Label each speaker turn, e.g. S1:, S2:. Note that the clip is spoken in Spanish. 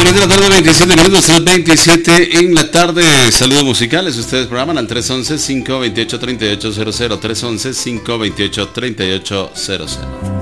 S1: de la tarde, 27 minutos, 3:27 en la tarde. Saludos musicales. Ustedes programan al 311-528-3800. 311-528-3800.